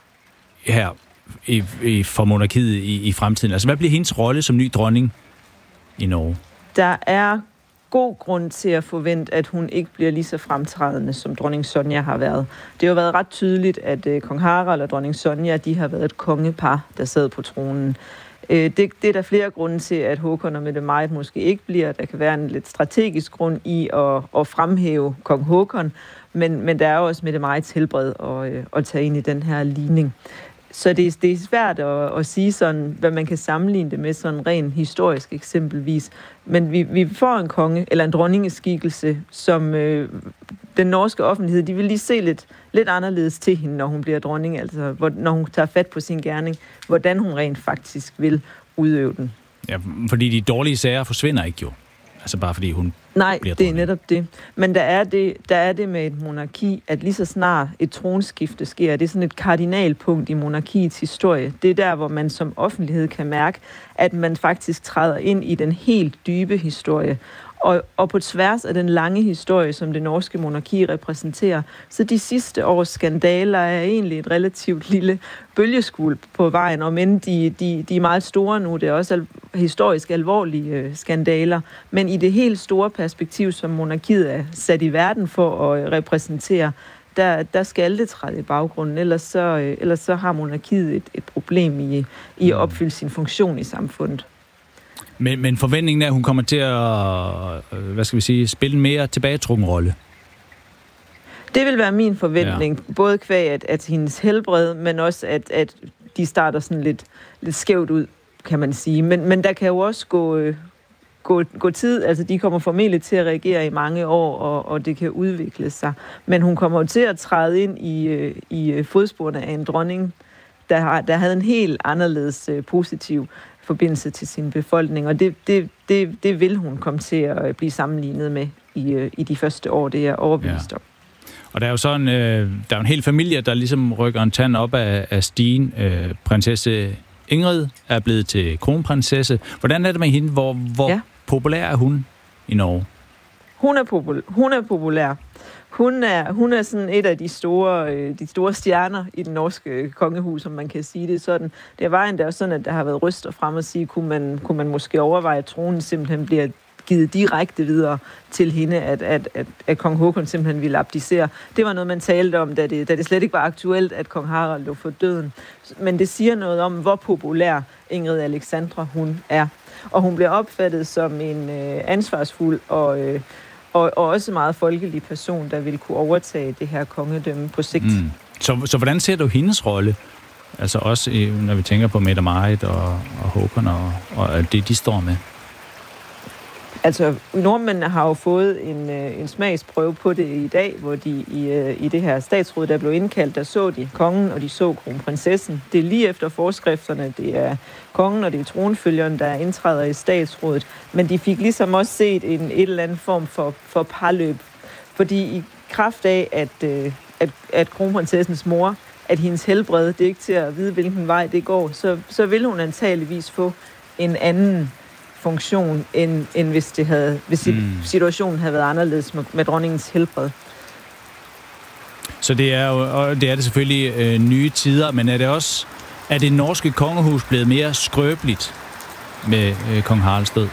her i, i, for monarkiet i, i fremtiden? Altså, hvad bliver hendes rolle som ny dronning i Norge? Der er god grund til at forvente, at hun ikke bliver lige så fremtrædende, som dronning Sonja har været. Det har jo været ret tydeligt, at uh, kong Harald og dronning Sonja, de har været et kongepar, der sad på tronen. Uh, det, det er der flere grunde til, at Håkon og Mette-Marit måske ikke bliver. Der kan være en lidt strategisk grund i at, at fremhæve kong Håkon, men, men der er jo også Mette-Marits helbred at, uh, at tage ind i den her ligning. Så det er, det er svært at, at sige sådan, hvad man kan sammenligne det med sådan ren historisk eksempelvis. Men vi, vi får en konge, eller en dronningeskikkelse, som øh, den norske offentlighed, de vil lige se lidt, lidt anderledes til hende, når hun bliver dronning, altså hvor, når hun tager fat på sin gerning, hvordan hun rent faktisk vil udøve den. Ja, fordi de dårlige sager forsvinder ikke jo. Altså bare fordi hun Nej, bliver det er netop det. Men der er det, der er det med et monarki, at lige så snart et tronskifte sker, det er sådan et kardinalpunkt i monarkiets historie. Det er der, hvor man som offentlighed kan mærke, at man faktisk træder ind i den helt dybe historie. Og, og på tværs af den lange historie, som det norske monarki repræsenterer, så de sidste års skandaler er egentlig et relativt lille bølgeskvulp på vejen, og men de, de, de er meget store nu. Det er også al, historisk alvorlige øh, skandaler, men i det helt store perspektiv, som monarkiet er sat i verden for at øh, repræsentere, der, der skal det træde i baggrunden, ellers så, øh, ellers så har monarkiet et, et problem i, i at opfylde sin funktion i samfundet. Men, men forventningen er, at hun kommer til at, hvad skal vi sige, spille en mere tilbagetrukken rolle? Det vil være min forventning, ja. Både kvæg at, at hendes helbred, men også at, at de starter sådan lidt, lidt skævt ud, kan man sige. Men, men der kan jo også gå, gå, gå tid, altså de kommer formentlig til at reagere i mange år, og, og det kan udvikle sig. Men hun kommer jo til at træde ind i, i fodsporene af en dronning, der, har, der havde en helt anderledes positiv forbindelse til sin befolkning, og det, det, det, det vil hun komme til at blive sammenlignet med i, i de første år, det er jeg overbevist om. Ja. Og der er jo sådan, øh, der er en hel familie, der ligesom rykker en tand op af, af stigen. Øh, prinsesse Ingrid er blevet til kronprinsesse. Hvordan er det med hende? Hvor, hvor ja. populær er hun i Norge? hun er, popul- hun er populær. Hun er, hun er sådan et af de store, øh, de store stjerner i den norske kongehus, som man kan sige det sådan. Det var endda også sådan, at der har været ryster frem og sige, kunne man, kunne man måske overveje, at tronen simpelthen bliver givet direkte videre til hende, at, at, at, at kong Håkon simpelthen ville abdicere. Det var noget, man talte om, da det, da det slet ikke var aktuelt, at kong Harald lå for døden. Men det siger noget om, hvor populær Ingrid Alexandra hun er. Og hun bliver opfattet som en øh, ansvarsfuld og, øh, og, og også meget folkelig person, der vil kunne overtage det her kongedømme på sigt. Mm. Så, så hvordan ser du hendes rolle? Altså også, når vi tænker på Mette-Marit og, og Håkon og, og det, de står med. Altså, nordmændene har jo fået en, en smagsprøve på det i dag, hvor de i, i det her statsråd, der blev indkaldt, der så de kongen, og de så kronprinsessen. Det er lige efter forskrifterne, det er kongen og det er tronfølgeren, der indtræder i statsrådet. Men de fik ligesom også set en et eller anden form for, for parløb. Fordi i kraft af, at, at, at kronprinsessens mor, at hendes helbred, det er ikke til at vide, hvilken vej det går, så, så vil hun antageligvis få en anden funktion, end, end hvis, det havde, hvis mm. situationen havde været anderledes med, med dronningens helbred. Så det er jo, og det er det selvfølgelig øh, nye tider, men er det også, er det norske kongehus blevet mere skrøbeligt med øh, kong Haralds død?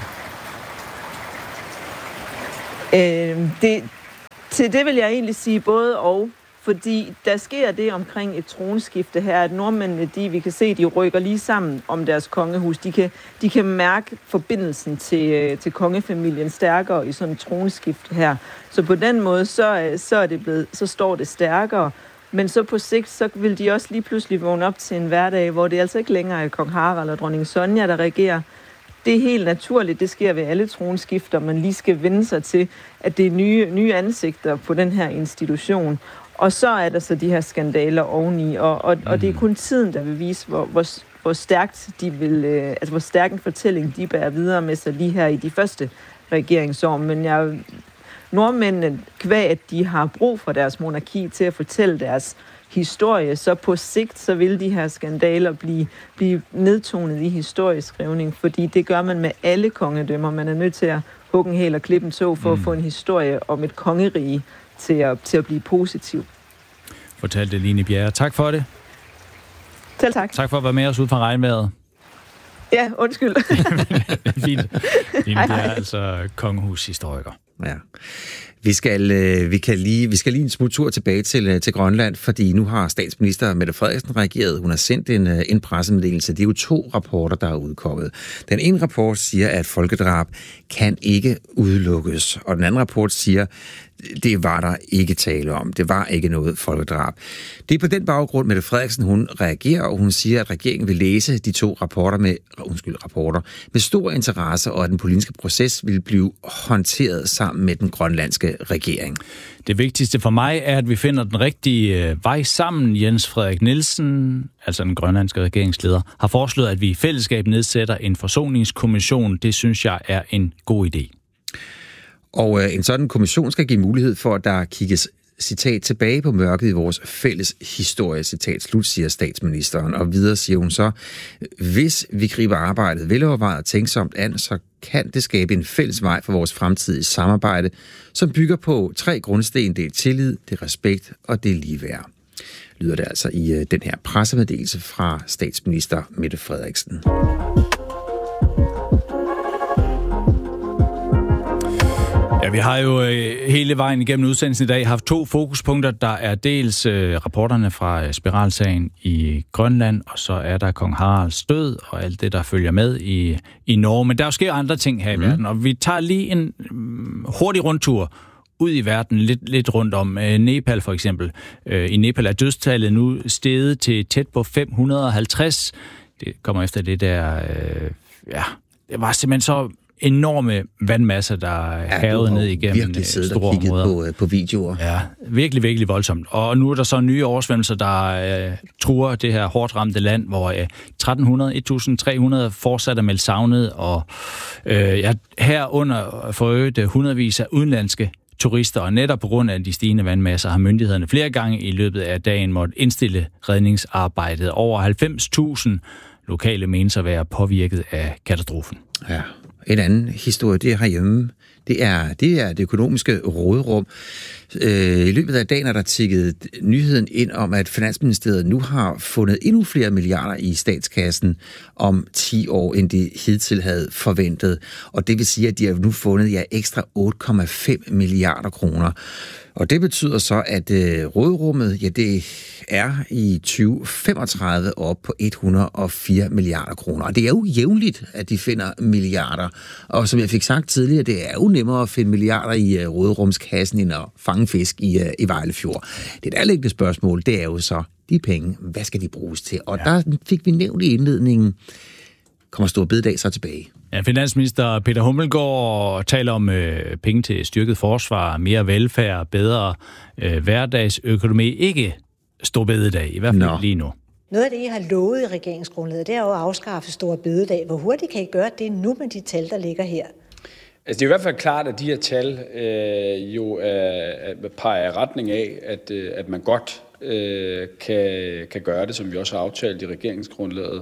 Øh, det, til det vil jeg egentlig sige både og, fordi der sker det omkring et tronskifte her, at nordmændene, de, vi kan se, de rykker lige sammen om deres kongehus. De kan, de kan mærke forbindelsen til, til kongefamilien stærkere i sådan et tronskifte her. Så på den måde, så, så, er det blevet, så står det stærkere. Men så på sigt, så vil de også lige pludselig vågne op til en hverdag, hvor det altså ikke længere er kong Harald og dronning Sonja, der regerer. Det er helt naturligt, det sker ved alle tronskifter. Man lige skal vende sig til, at det er nye, nye ansigter på den her institution. Og så er der så de her skandaler oveni, og, og, og det er kun tiden, der vil vise, hvor, hvor, hvor stærkt de vil, øh, altså hvor stærk en fortælling de bærer videre med sig lige her i de første regeringsår. Men jeg, nordmændene, kvæg at de har brug for deres monarki til at fortælle deres historie, så på sigt så vil de her skandaler blive, blive nedtonet i historieskrivning, fordi det gør man med alle kongedømmer. Man er nødt til at hugge en hæl og klippe en tog for mm. at få en historie om et kongerige til at, til at blive positiv. Fortalte Line Bjerre. Tak for det. Selv tak. Tak for at være med os ud fra regnvejret. Ja, undskyld. Fint. Line Bjerre er altså kongehushistoriker. Ja. Vi skal, øh, vi, kan lige, vi skal lige en smuttur tilbage til, til Grønland, fordi nu har statsminister Mette Frederiksen reageret. Hun har sendt en, en pressemeddelelse. Det er jo to rapporter, der er udkommet. Den ene rapport siger, at folkedrab kan ikke udelukkes, og den anden rapport siger, det var der ikke tale om. Det var ikke noget folkedrab. Det er på den baggrund, Mette Frederiksen hun reagerer, og hun siger, at regeringen vil læse de to rapporter med, undskyld, rapporter med stor interesse, og at den politiske proces vil blive håndteret sammen med den grønlandske regering. Det vigtigste for mig er, at vi finder den rigtige vej sammen. Jens Frederik Nielsen, altså den grønlandske regeringsleder, har foreslået, at vi i fællesskab nedsætter en forsoningskommission. Det synes jeg er en god idé. Og øh, en sådan kommission skal give mulighed for, at der kigges, citat, tilbage på mørket i vores fælles historie, citat slut, siger statsministeren. Og videre siger hun så, hvis vi griber arbejdet velovervejet og tænksomt an, så kan det skabe en fælles vej for vores fremtidige samarbejde, som bygger på tre grundsten. Det er tillid, det er respekt og det er ligeværd. Lyder det altså i øh, den her pressemeddelelse fra statsminister Mette Frederiksen. Ja, vi har jo øh, hele vejen igennem udsendelsen i dag haft to fokuspunkter. Der er dels øh, rapporterne fra øh, spiralsagen i Grønland, og så er der kong Haralds død og alt det, der følger med i, i Norge. Men der sker andre ting her i mm. verden, og vi tager lige en mm, hurtig rundtur ud i verden, lidt, lidt rundt om øh, Nepal for eksempel. Øh, I Nepal er dødstallet nu steget til tæt på fem hundrede og halvtreds. Det kommer efter det der... Øh, ja, det var simpelthen så enorme vandmasser, der er ja, havet ned igennem store områder. På, på videoer. Ja, virkelig, virkelig voldsomt. Og nu er der så nye oversvømmelser, der øh, truer det her hårdt ramte land, hvor øh, tretten hundrede til tolv hundrede fortsat er meldt savnet, og øh, ja, herunder for øvrigt hundredvis af udenlandske turister, og netop på grund af de stigende vandmasser har myndighederne flere gange i løbet af dagen måtte indstille redningsarbejdet. Over halvfems tusind lokale menes at være påvirket af katastrofen. Ja, En anden historie, det er herhjemme. Det er det, er det økonomiske råderum. Øh, I løbet af dagen er der tikket nyheden ind om, at Finansministeriet nu har fundet endnu flere milliarder i statskassen om ti år, end de hidtil havde forventet. Og det vil sige, at de har nu fundet ja, ekstra otte komma fem milliarder kroner. Og det betyder så, at øh, råderummet, ja, det er i tyve femogtredive op på et hundrede og fire milliarder kroner. Og det er jo jævnligt, at de finder milliarder. Og som jeg fik sagt tidligere, det er jo nemmere at finde milliarder i øh, råderumskassen, end at fange fisk i, øh, i Vejlefjord. Det nærliggende spørgsmål, det er jo så, de penge, hvad skal de bruges til? Og ja. Der fik vi nævnt i indledningen, kommer Store Bededag så tilbage. Ja, finansminister Peter Hummelgaard taler om øh, penge til styrket forsvar, mere velfærd, bedre øh, hverdagsøkonomi. Ikke Store Bededag, i hvert fald Nå. lige nu. Noget af det, I har lovet i regeringsgrundlaget, det er jo at afskaffe Store Bededag. Hvor hurtigt kan I gøre det nu med de tal, der ligger her? Altså, det er i hvert fald klart, at de her tal øh, jo øh, peger i retning af, at, øh, at man godt øh, kan, kan gøre det, som vi også har aftalt i regeringsgrundlaget.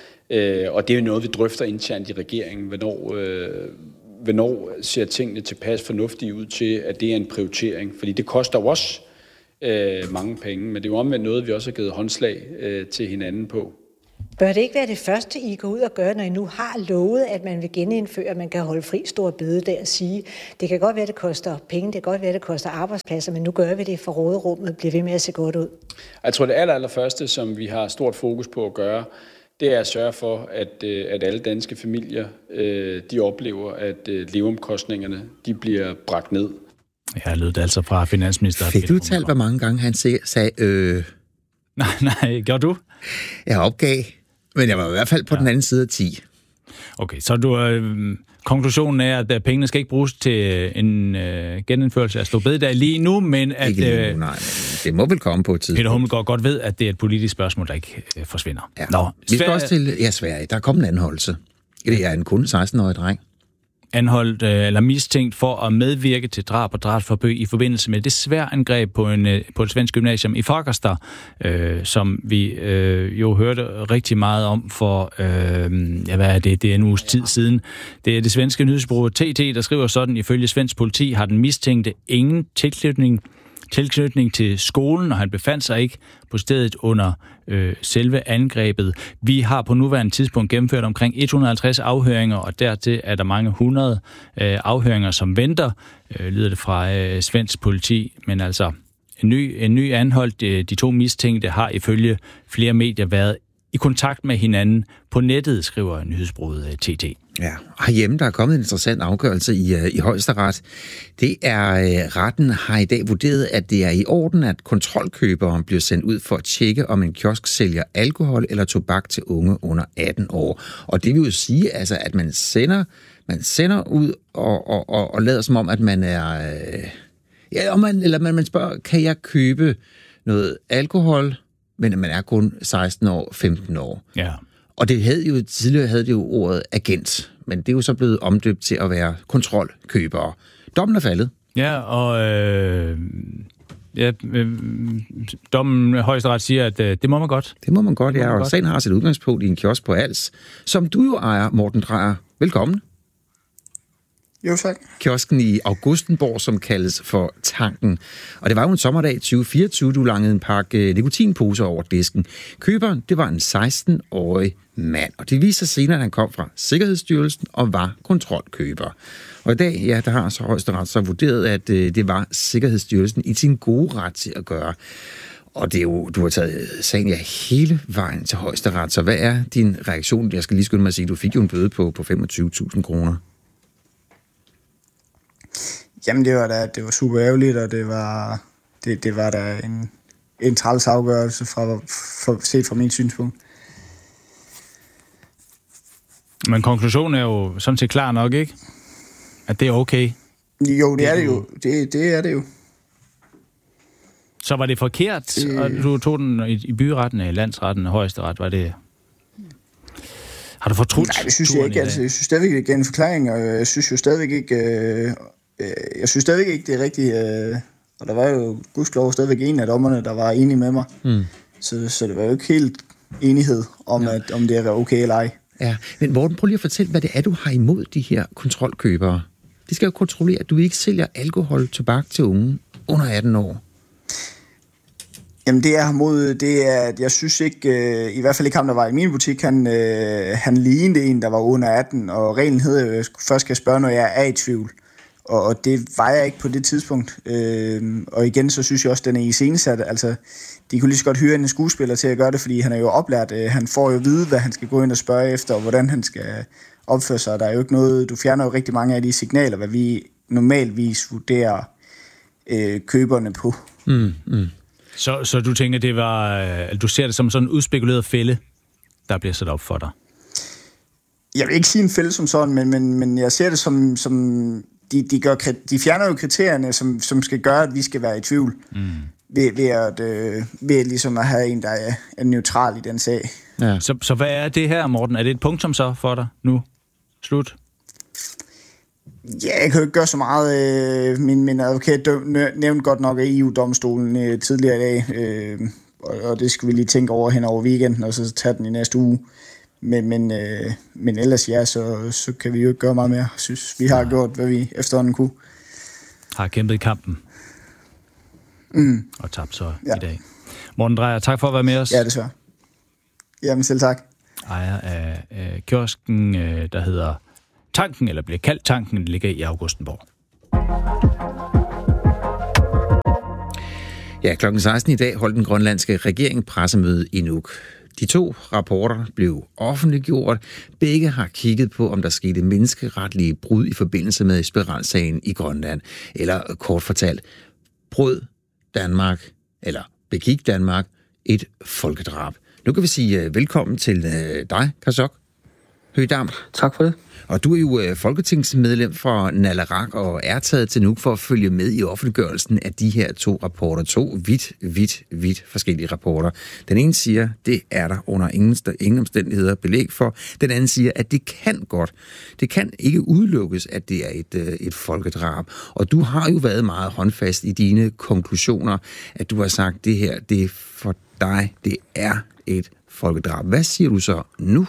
Øh, og det er jo noget, vi drøfter internt i regeringen. Hvornår, øh, hvornår ser tingene tilpas fornuftige ud til, at det er en prioritering? Fordi det koster jo også øh, mange penge, men det er jo omvendt noget, vi også har givet håndslag øh, til hinanden på. Bør det ikke være det første, I går ud og gør, når I nu har lovet, at man vil genindføre, at man kan holde fri Store Bededag og sige, det kan godt være, det koster penge, det kan godt være, det koster arbejdspladser, men nu gør vi det for råderummet, bliver ved med at se godt ud? Jeg tror, det aller, aller første, som vi har stort fokus på at gøre, det er at sørge for, at, at alle danske familier, de oplever, at leveomkostningerne, de bliver bragt ned. Jeg lød det altså fra finansminister. Fik du talt, hvor mange gange han sagde, øh... Nej, nej, gjorde du? Jeg opgav, men jeg var i hvert fald på ja. den anden side af ti. Okay, så du, øh, konklusionen er, at pengene skal ikke bruges til en øh, genindførelse af Store Bededag lige nu, men at... Ikke lige nu, nej, men det må vel komme på et tidspunkt. Peter Hummelgaard godt ved, at det er et politisk spørgsmål, der ikke øh, forsvinder. Ja. Nå, vi skal også til ja, Sverige. Der er kommet en anholdelse. Det er en kun seksten-årig dreng. Anholdt øh, eller mistænkt for at medvirke til drab og drabsforsøg i forbindelse med det sværangreb på, en, øh, på et svensk gymnasium i Fagersta, øh, som vi øh, jo hørte rigtig meget om for, øh, ja, hvad er det, det er en uges tid siden. Det er det svenske nyhedsbureau T T, der skriver sådan, ifølge svensk politi har den mistænkte ingen tilknytning tilknytning til skolen, og han befandt sig ikke på stedet under øh, selve angrebet. Vi har på nuværende tidspunkt gennemført omkring et hundrede og halvtreds afhøringer, og dertil er der mange hundrede øh, afhøringer, som venter, øh, lyder det fra øh, svensk politi. Men altså, en ny, en ny anholdt, de, de to mistænkte har ifølge flere medier været i kontakt med hinanden på nettet, skriver nyhedsbureauet T T. Ja, og herhjemme der er kommet en interessant afgørelse i, uh, i Højesteret. Det er, uh, retten har i dag vurderet, at det er i orden, at kontrolkøberen bliver sendt ud for at tjekke, om en kiosk sælger alkohol eller tobak til unge under atten år. Og det vil jo sige, altså, at man sender, man sender ud og, og, og, og lader som om, at man er... Uh, ja, og man, eller man, man spørger, kan jeg købe noget alkohol, men man er kun seksten år, femten år. Ja. Og det havde jo, tidligere havde det jo ordet agent, men det er jo så blevet omdøbt til at være kontrolkøbere. Dommen er faldet. Ja, og øh, ja, øh, dommen Højesteret siger, at øh, det må man godt. Det må man godt, ja. Og godt. Sagen har sit udgangspunkt i en kiosk på Als, som du jo ejer, Morten Drejer. Velkommen. Jo, tak. Kiosken i Augustenborg, som kaldes for Tanken. Og det var jo en sommerdag tyve fireogtyve, du langede en pakke nikotinposer over disken. Køberen, det var en seksten-årig mand. Og det viste sig senere, at han kom fra Sikkerhedsstyrelsen og var kontrolkøber. Og i dag, ja, der har så Højesteret så vurderet, at øh, det var Sikkerhedsstyrelsen i sin gode ret til at gøre. Og det er jo, du har taget sagen ja, hele vejen til Højesteret. Så hvad er din reaktion? Jeg skal lige skynde mig at sige, du fik jo en bøde på, på femogtyve tusind kroner. Jamen, det var da, det var super ærgerligt, og det var, det, det var da en, en træls afgørelse fra, for, set fra min synspunkt. Men konklusionen er jo sådan set klar nok, ikke? At det er okay. Jo, det, det er det jo. Det, det er det jo. Så var det forkert, det... og du tog den i, i byretten, i landsretten, Højesteret, var det... Har du fortrudt? Nej, det synes jeg ikke. Altså, jeg synes stadigvæk ikke, det er en forklaring, og jeg synes jo stadigvæk ikke... Øh, øh, jeg synes stadigvæk ikke, det er rigtigt... Øh, og der var jo gudskelov stadigvæk en af dommerne, der var enig med mig. Mm. Så, så det var jo ikke helt enighed om, ja. at, om det er okay eller ej. Ja, men Morten, prøv lige at fortælle, hvad det er, du har imod de her kontrolkøbere. De skal jo kontrollere, at du ikke sælger alkohol, tobak til unge under atten år. Jamen det jeg har mod, det er, at jeg synes ikke, øh, i hvert fald ikke ham, der var i min butik, han, øh, han lignede en, der var under atten, og reglen hedder jo, at jeg først skal spørge, når jeg er i tvivl. Og, og det var jeg ikke på det tidspunkt. Øh, og igen, så synes jeg også, at den er iscenesat. Altså, de kunne lige så godt hyre en skuespiller til at gøre det, fordi han er jo oplært. Øh, han får jo at vide, hvad han skal gå ind og spørge efter, og hvordan han skal opføre sig. Der er jo ikke noget, du fjerner jo rigtig mange af de signaler, hvad vi normalvis vurderer øh, køberne på. Mm, mm. Så, så du tænker, det var, øh, du ser det som sådan en udspekuleret fælde, der bliver sat op for dig? Jeg vil ikke sige en fælde som sådan, men, men, men jeg ser det som, som de, de, gør, de fjerner jo kriterierne, som, som skal gøre, at vi skal være i tvivl. Mm. Ved, ved, at, øh, ved ligesom at have en, der er, er neutral i den sag. Ja. Så, så hvad er det her, Morten? Er det et punktum så for dig nu? Slut? Ja, jeg kan jo ikke gøre så meget. Min, min advokat nævnte godt nok af E U-domstolen tidligere i dag, og det skal vi lige tænke over hen over weekenden, og så tage den i næste uge. Men, men, men ellers ja, så, så kan vi jo ikke gøre meget mere. Jeg synes, vi har ja. gjort, hvad vi efterhånden kunne. Har kæmpet i kampen. Mm. Og tabt så ja. i dag. Morten Drejer, tak for at være med os. Ja, desværre. Jamen selv tak. Ejer af øh, kiosken, øh, der hedder Tanken, eller bliver kaldt Tanken, det ligger i Augustenborg. Ja, klokken seksten i dag holdt den grønlandske regering pressemøde i Nuuk. De to rapporter blev offentliggjort. Begge har kigget på, om der skete menneskeretlige brud i forbindelse med spiralsagen i Grønland. Eller kort fortalt, brød Danmark, eller begik Danmark, et folkedrab. Nu kan vi sige velkommen til dig, Karsok Høgh-Dam. Tak for det. Og du er jo øh, folketingsmedlem for Naleraq og er taget til Nuuk for at følge med i offentliggørelsen af de her to rapporter. To vidt, vidt, vidt forskellige rapporter. Den ene siger, det er der under ingen, ingen omstændigheder belæg for. Den anden siger, at det kan godt. Det kan ikke udelukkes, at det er et, øh, et folkedrab. Og du har jo været meget håndfast i dine konklusioner, at du har sagt, det her, det er for dig, det er et folkedrab. Hvad siger du så nu?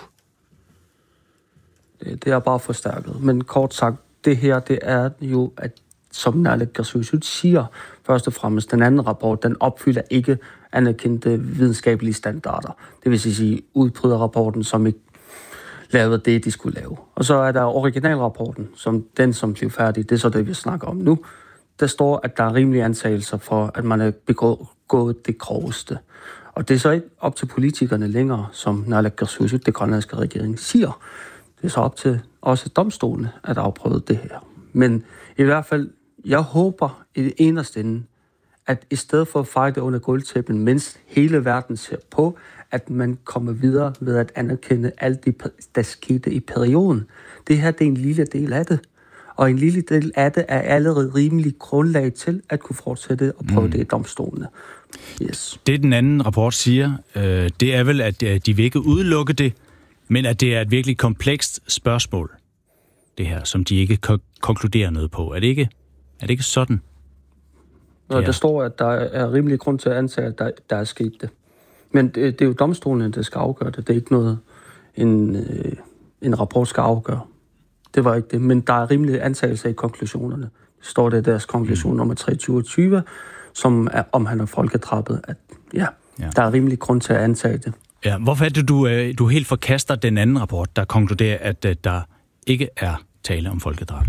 Det er bare forstærket. Men kort sagt, det her, det er jo, at som naalakkersuisut siger, først og fremmest, den anden rapport, den opfylder ikke anerkendte videnskabelige standarder. Det vil sige udbryderrapporten, som ikke lavede det, de skulle lave. Og så er der originalrapporten, som den, som blev færdig, det er så det, vi snakker om nu. Der står, at der er rimelige antagelser for, at man har begået det groveste. Og det er så ikke op til politikerne længere, som naalakkersuisut, det grønlandske regering, siger. Det er så op til også domstolene at afprøve det her. Men i hvert fald, jeg håber i det eneste ende, at i stedet for at fejre det under gulvtæppen, mens hele verden ser på, at man kommer videre ved at anerkende alt det, der skete i perioden. Det her, det er en lille del af det. Og en lille del af det er allerede rimelig grundlag til at kunne fortsætte og prøve mm. det i domstolene. Yes. Det, den anden rapport siger, øh, det er vel, at de vil ikke udelukke det, men at det er et virkelig komplekst spørgsmål, det her, som de ikke ko- konkluderer noget på. Er det ikke, er det ikke sådan? Nå, der står, at der er rimelig grund til at antage, at der, der er sket det. Men det, det er jo domstolen, der skal afgøre det. Det er ikke noget, en, øh, en rapport skal afgøre. Det var ikke det. Men der er rimelig antagelse i konklusionerne. Det står der i deres konklusion mm. nummer tre tusind tyve, som er, om han er folkedrabet, at ja, ja, der er rimelig grund til at antage det. Ja, hvorfor er det, du, du helt forkaster den anden rapport, der konkluderer, at der ikke er tale om folkedrab?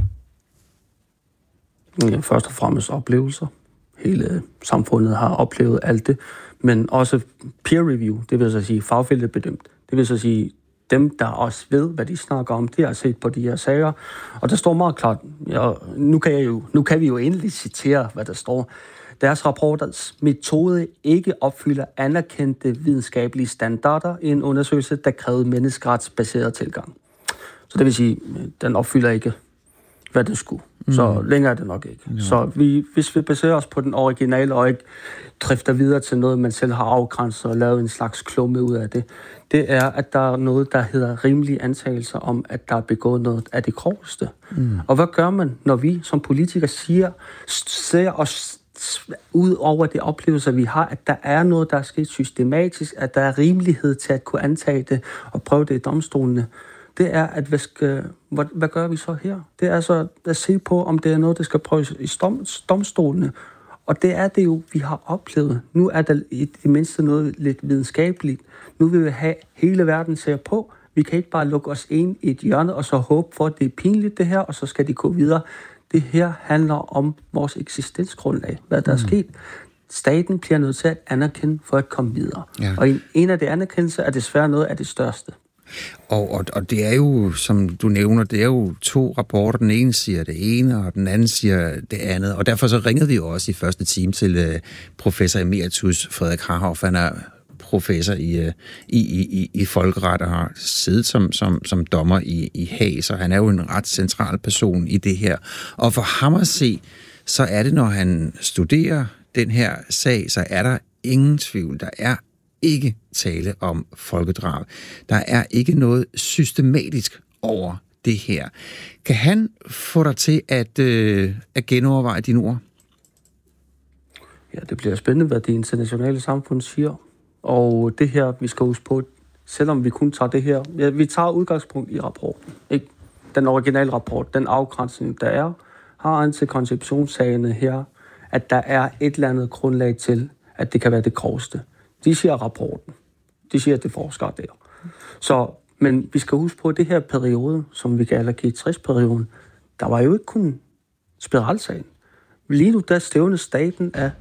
Ja, først og fremmest oplevelser. Hele samfundet har oplevet alt det, men også peer review, det vil så sige fagfællebedømt. Det vil så sige dem, der også ved, hvad de snakker om, det har set på de her sager. Og der står meget klart, ja, nu, kan jeg jo, nu kan vi jo endelig citere, hvad der står. Deres rapporters metode ikke opfylder anerkendte videnskabelige standarder i en undersøgelse, der krævede menneskeretsbaseret tilgang. Så det vil sige, den opfylder ikke, hvad det skulle. Mm. Så længere er det nok ikke. Ja. Så vi, hvis vi baserer os på den originale og ikke drifter videre til noget, man selv har afgrænset og lavet en slags klumme ud af det, det er, at der er noget, der hedder rimelige antagelser om, at der er begået noget af det groveste. Mm. Og hvad gør man, når vi som politikere siger, ser os ud over de oplevelser, vi har, at der er noget, der er sket systematisk, at der er rimelighed til at kunne antage det og prøve det i domstolene, det er, at hvad, skal, hvad, hvad gør vi så her? Det er så at se på, om det er noget, der skal prøves i dom, domstolene. Og det er det jo, vi har oplevet. Nu er der i det mindste noget lidt videnskabeligt. Nu vil vi have hele verden ser på. Vi kan ikke bare lukke os ind i et hjørne og så håbe for, at det er pinligt det her, og så skal de gå videre. Det her handler om vores eksistensgrundlag, hvad der mm. er sket. Staten bliver nødt til at anerkende for at komme videre. Ja. Og en, en af de anerkendelser er desværre noget af det største. Og, og, og det er jo, som du nævner, det er jo to rapporter. Den ene siger det ene, og den anden siger det andet. Og derfor så ringede vi jo også i første time til uh, professor emeritus Frederik Harhoff. Han er professor i, uh, i, i, i folkeret og har siddet som, som, som dommer i, i Haag, så han er jo en ret central person i det her. Og for ham at se, så er det, når han studerer den her sag, så er der ingen tvivl. Der er ikke tale om folkedrab. Der er ikke noget systematisk over det her. Kan han få dig til at, øh, at genoverveje dine ord? Ja, det bliver spændende, hvad det internationale samfund siger. Og det her, vi skal huske på, selvom vi kun tager det her, ja, vi tager udgangspunkt i rapporten, ikke? Den originale rapport, den afgrænsning, der er, har antikonceptionssagerne her, at der er et eller andet grundlag til, at det kan være det groveste. De siger rapporten. De siger, at det forsker der. Så, men vi skal huske på, at det her periode, som vi kalder G tres-perioden, der var jo ikke kun spiralsagen. Lige nu, der stævner staten af